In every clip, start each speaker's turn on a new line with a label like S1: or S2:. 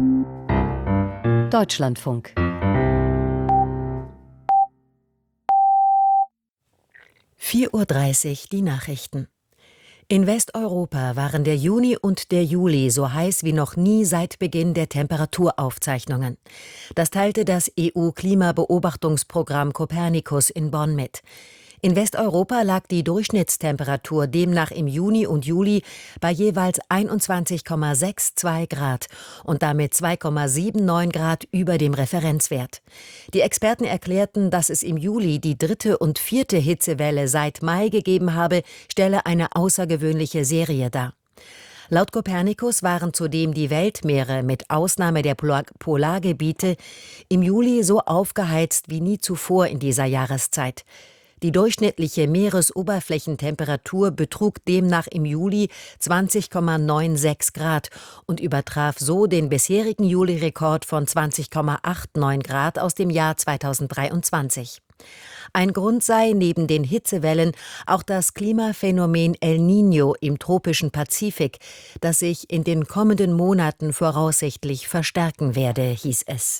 S1: Deutschlandfunk.
S2: 4:30 Uhr die Nachrichten. In Westeuropa waren der Juni und der Juli so heiß wie noch nie seit Beginn der Temperaturaufzeichnungen. Das teilte das EU-Klimabeobachtungsprogramm Copernicus in Bonn mit. In Westeuropa lag die Durchschnittstemperatur demnach im Juni und Juli bei jeweils 21,62 Grad und damit 2,79 Grad über dem Referenzwert. Die Experten erklärten, dass es im Juli die dritte und vierte Hitzewelle seit Mai gegeben habe, stelle eine außergewöhnliche Serie dar. Laut Copernicus waren zudem die Weltmeere mit Ausnahme der Polargebiete im Juli so aufgeheizt wie nie zuvor in dieser Jahreszeit. Die durchschnittliche Meeresoberflächentemperatur betrug demnach im Juli 20,96 Grad und übertraf so den bisherigen Juli-Rekord von 20,89 Grad aus dem Jahr 2023. Ein Grund sei neben den Hitzewellen auch das Klimaphänomen El Niño im tropischen Pazifik, das sich in den kommenden Monaten voraussichtlich verstärken werde, hieß es.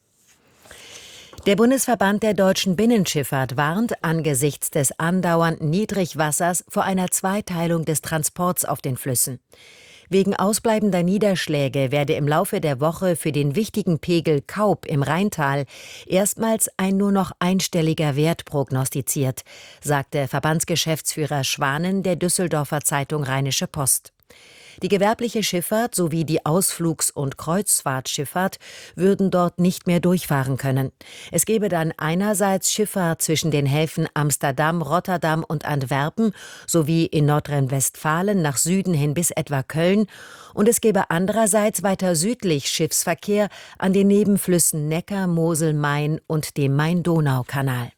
S2: Der Bundesverband der deutschen Binnenschifffahrt warnt angesichts des andauernden Niedrigwassers vor einer Zweiteilung des Transports auf den Flüssen. Wegen ausbleibender Niederschläge werde im Laufe der Woche für den wichtigen Pegel Kaup im Rheintal erstmals ein nur noch einstelliger Wert prognostiziert, sagte Verbandsgeschäftsführer Schwanen der Düsseldorfer Zeitung Rheinische Post. Die gewerbliche Schifffahrt sowie die Ausflugs- und Kreuzfahrtschifffahrt würden dort nicht mehr durchfahren können. Es gebe dann einerseits Schifffahrt zwischen den Häfen Amsterdam, Rotterdam und Antwerpen sowie in Nordrhein-Westfalen nach Süden hin bis etwa Köln und es gebe andererseits weiter südlich Schiffsverkehr an den Nebenflüssen Neckar, Mosel, Main und dem Main-Donau-Kanal.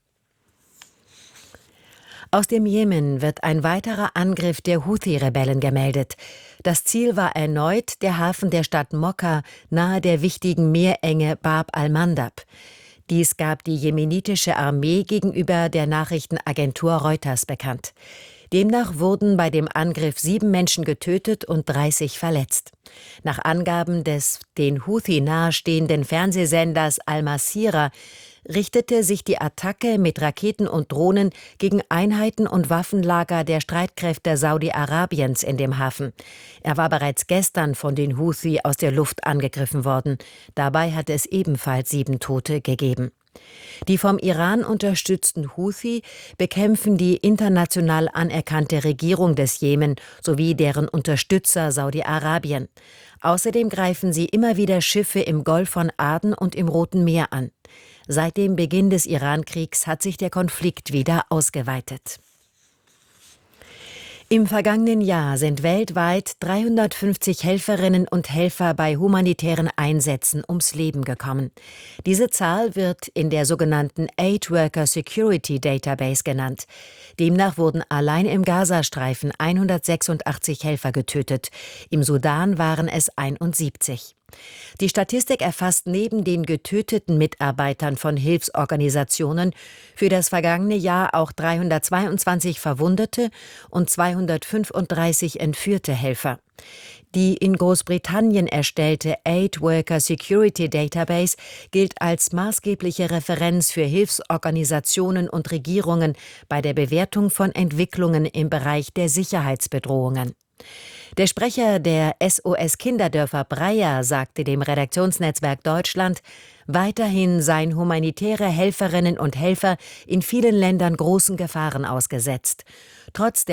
S2: Aus dem Jemen wird ein weiterer Angriff der Houthi-Rebellen gemeldet. Das Ziel war erneut der Hafen der Stadt Mokka nahe der wichtigen Meerenge Bab al-Mandab. Dies gab die jemenitische Armee gegenüber der Nachrichtenagentur Reuters bekannt. Demnach wurden bei dem Angriff 7 Menschen getötet und 30 verletzt. Nach Angaben des den Houthi nahestehenden Fernsehsenders Al-Masirah richtete sich die Attacke mit Raketen und Drohnen gegen Einheiten und Waffenlager der Streitkräfte Saudi-Arabiens in dem Hafen. Er war bereits gestern von den Houthi aus der Luft angegriffen worden. Dabei hatte es ebenfalls 7 Tote gegeben. Die vom Iran unterstützten Houthi bekämpfen die international anerkannte Regierung des Jemen sowie deren Unterstützer Saudi-Arabien. Außerdem greifen sie immer wieder Schiffe im Golf von Aden und im Roten Meer an. Seit dem Beginn des Iran-Kriegs hat sich der Konflikt wieder ausgeweitet. Im vergangenen Jahr sind weltweit 350 Helferinnen und Helfer bei humanitären Einsätzen ums Leben gekommen. Diese Zahl wird in der sogenannten Aid Worker Security Database genannt. Demnach wurden allein im Gazastreifen 186 Helfer getötet. Im Sudan waren es 71. Die Statistik erfasst neben den getöteten Mitarbeitern von Hilfsorganisationen für das vergangene Jahr auch 322 verwundete und 235 entführte Helfer. Die in Großbritannien erstellte Aid Worker Security Database gilt als maßgebliche Referenz für Hilfsorganisationen und Regierungen bei der Bewertung von Entwicklungen im Bereich der Sicherheitsbedrohungen. Der Sprecher der SOS Kinderdörfer Breyer sagte dem Redaktionsnetzwerk Deutschland, weiterhin seien humanitäre Helferinnen und Helfer in vielen Ländern großen Gefahren ausgesetzt. Trotz der